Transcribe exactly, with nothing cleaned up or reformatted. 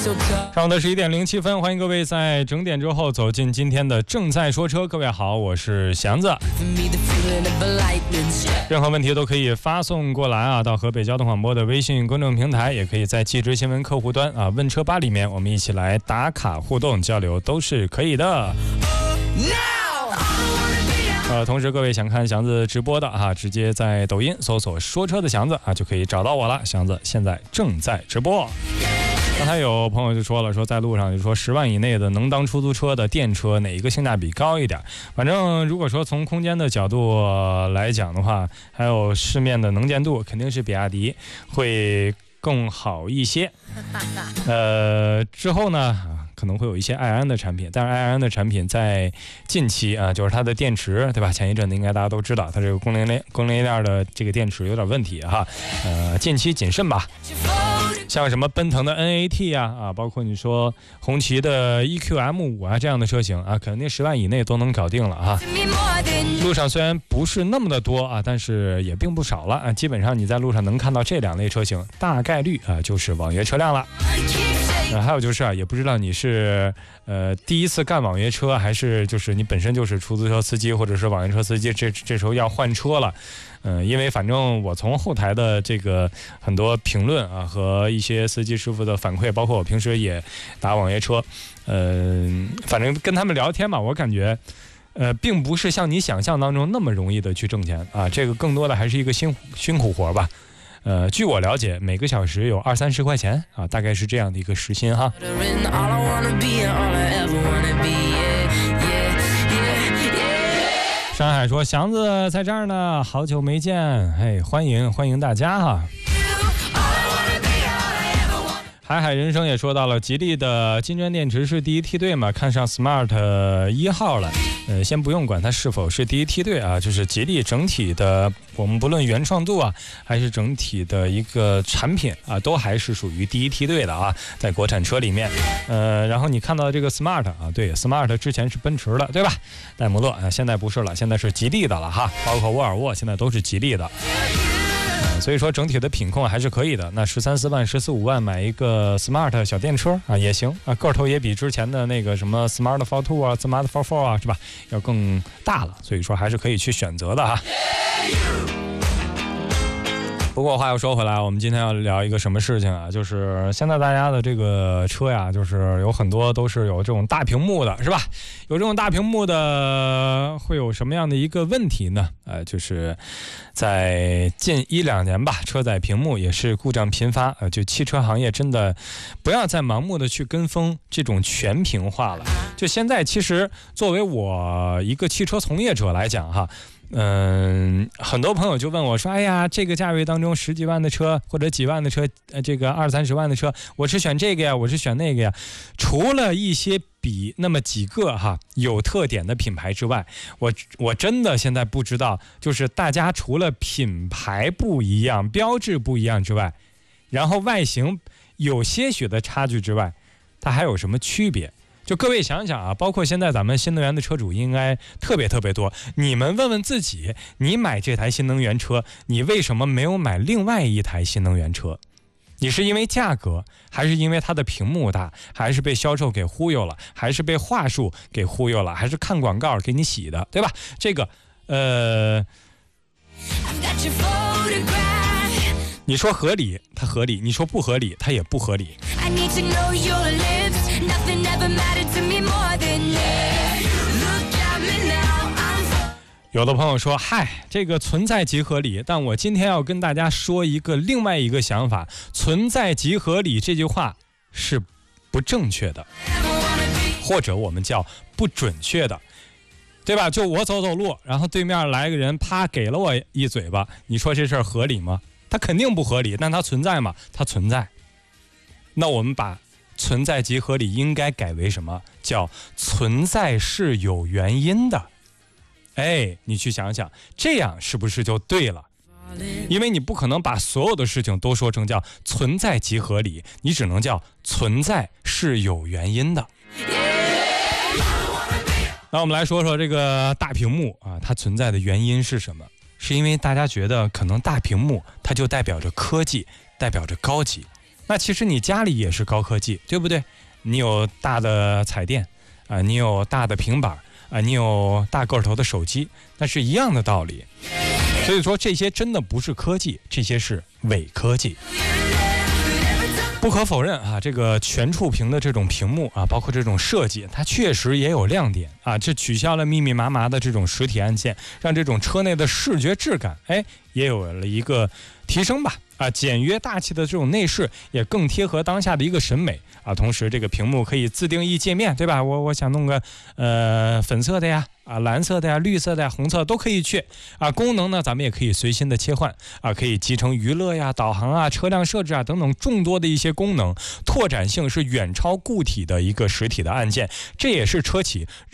上午的十一点零七分，欢迎各位在整点之后走进今天的正在说车。各位好，我是祥子。任何问题都可以发送过来啊，到河北交通广播的微信公众平台，也可以在汽车新闻客户端啊问车吧里面，我们一起来打卡互动交流都是可以的。呃，同时各位想看祥子直播的啊，直接在抖音搜索说车的祥子啊，就可以找到我了。祥子现在正在直播。刚才有朋友就说了，说在路上就说十万以内的能当出租车的电车哪一个性价比高一点？反正如果说从空间的角度来讲的话，还有市面的能见度，肯定是比亚迪会更好一些。呃，之后呢？可能会有一些爱安的产品，但是爱安的产品在近期啊，就是它的电池，对吧？前一阵子应该大家都知道，它这个供应链供应链的这个电池有点问题哈，呃，近期谨慎吧。像什么奔腾的 N A T 啊，啊，包括你说红旗的 E Q M 五 啊这样的车型啊，肯定十万以内都能搞定了啊。路上虽然不是那么的多啊，但是也并不少了啊。基本上你在路上能看到这两类车型，大概率啊就是网约车辆了。呃、还有就是啊，也不知道你是呃第一次干网约车，还是就是你本身就是出租车司机或者是网约车司机，这这时候要换车了。嗯、呃，因为反正我从后台的这个很多评论啊和一些司机师傅的反馈，包括我平时也打网约车，嗯、呃，反正跟他们聊天嘛，我感觉。呃，并不是像你想象当中那么容易的去挣钱啊，这个更多的还是一个辛辛苦活吧。呃，据我了解，每个小时有二三十块钱啊，大概是这样的一个时薪哈。上海说祥子在这儿呢，好久没见，哎，欢迎欢迎大家哈。海海人生也说到了，吉利的金砖电池是第一梯队嘛，看上 Smart 一号了。呃，先不用管它是否是第一梯队啊，就是吉利整体的，我们不论原创度啊，还是整体的一个产品啊，都还是属于第一梯队的啊，在国产车里面。呃，然后你看到这个 Smart 啊，对 ，Smart 之前是奔驰的，对吧？戴姆勒啊，现在不是了，现在是吉利的了哈，包括沃尔沃现在都是吉利的。所以说整体的品控还是可以的。那十三四万、十四五万买一个 Smart 小电车啊也行啊，个头也比之前的那个什么 Smart for Two 啊、Smart for Four 啊是吧，要更大了。所以说还是可以去选择的哈。不过话又说回来，我们今天要聊一个什么事情啊？就是现在大家的这个车呀，就是有很多都是有这种大屏幕的，是吧？有这种大屏幕的会有什么样的一个问题呢？呃，就是在近一两年吧，车载屏幕也是故障频发。呃，就汽车行业真的不要再盲目的去跟风这种全屏化了。就现在，其实作为我一个汽车从业者来讲哈。嗯，很多朋友就问我说：“哎呀，这个价位当中十几万的车或者几万的车，呃，这个二三十万的车，我是选这个呀，我是选那个呀。”除了一些比那么几个哈有特点的品牌之外，我我真的现在不知道，就是大家除了品牌不一样、标志不一样之外，然后外形有些许的差距之外，它还有什么区别？就各位想想啊，包括现在咱们新能源的车主应该特别特别多。你们问问自己，你买这台新能源车，你为什么没有买另外一台新能源车？你是因为价格，还是因为它的屏幕大，还是被销售给忽悠了，还是被话术给忽悠了，还是看广告给你洗的，对吧？这个，呃，你说合理，它合理；你说不合理，它也不合理。有的朋友说，嗨，这个存在即合理，但我今天要跟大家说一个另外一个想法，存在即合理这句话是不正确的，或者我们叫不准确的，对吧？就我走走路，然后对面来个人啪给了我一嘴巴，你说这事儿合理吗？它肯定不合理，但它存在吗？它存在。那我们把存在即合理应该改为什么？叫存在是有原因的。哎，你去想想，这样是不是就对了？因为你不可能把所有的事情都说成叫存在即合理，你只能叫存在是有原因的。那我们来说说这个大屏幕啊，它存在的原因是什么？是因为大家觉得可能大屏幕它就代表着科技，代表着高级， 那其实你家里也是高科技，对不对？你有大的彩电啊、呃，你有大的平板啊、呃，你有大个头的手机，那是一样的道理。所以说这些真的不是科技，这些是伪科技。不可否认啊，这个全触屏的这种屏幕啊，包括这种设计，它确实也有亮点啊。这取消了密密麻麻的这种实体按键，让这种车内的视觉质感，哎，也有了一个提升吧。啊，简约大气的这种内饰也更贴合当下的一个审美啊。同时，这个屏幕可以自定义界面，对吧？我我想弄个呃粉色的呀，啊蓝色的呀，绿色的呀，红色都可以去啊。功能呢，咱们也可以随心的切换啊，可以集成娱乐呀、导航啊、车辆设置啊等等众多的一些功能，拓展性是远超固体的一个实体的按键。这也是车企